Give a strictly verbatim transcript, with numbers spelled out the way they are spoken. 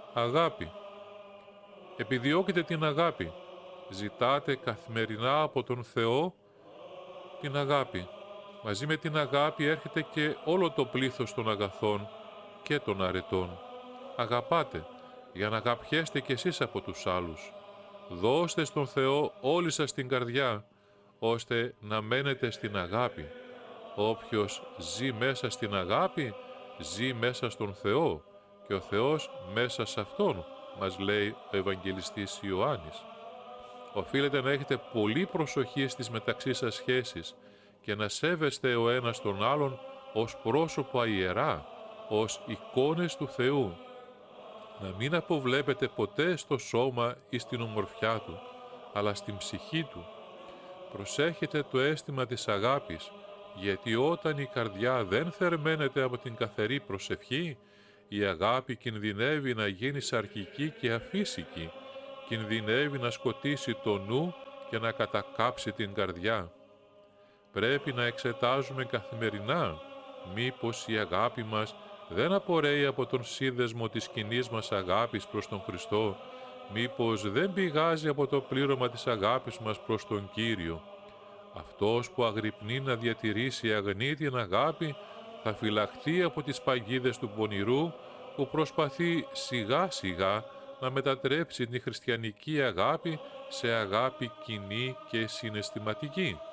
Αγάπη. Επιδιώκετε την αγάπη. Ζητάτε καθημερινά από τον Θεό την αγάπη. Μαζί με την αγάπη έρχεται και όλο το πλήθος των αγαθών και των αρετών. Αγαπάτε για να αγαπιέστε κι εσείς από τους άλλους. Δώστε στον Θεό όλη σας την καρδιά, ώστε να μένετε στην αγάπη. Όποιος ζει μέσα στην αγάπη, ζει μέσα στον Θεό και ο Θεός μέσα σε Αυτόν, μας λέει ο Ευαγγελιστής Ιωάννης. Οφείλετε να έχετε πολύ προσοχή στις μεταξύ σας σχέσεις και να σέβεστε ο ένας τον άλλον ως πρόσωπα ιερά, ως εικόνες του Θεού. Να μην αποβλέπετε ποτέ στο σώμα ή στην ομορφιά του, αλλά στην ψυχή του. Προσέχετε το αίσθημα της αγάπης, γιατί όταν η καρδιά δεν θερμαίνεται από την καθαρή προσευχή, η αγάπη κινδυνεύει να γίνει σαρκική και αφύσικη, κινδυνεύει να σκοτήσει το νου και να κατακάψει την καρδιά. Πρέπει να εξετάζουμε καθημερινά μήπως η αγάπη μας δεν απορρέει από τον σύνδεσμο της κοινής μας αγάπης προς τον Χριστό, μήπως δεν πηγάζει από το πλήρωμα της αγάπης μας προς τον Κύριο. Αυτός που αγρυπνεί να διατηρήσει αγνή την αγάπη θα φυλαχθεί από τις παγίδες του πονηρού που προσπαθεί σιγά σιγά να μετατρέψει τη χριστιανική αγάπη σε αγάπη κοινή και συναισθηματική.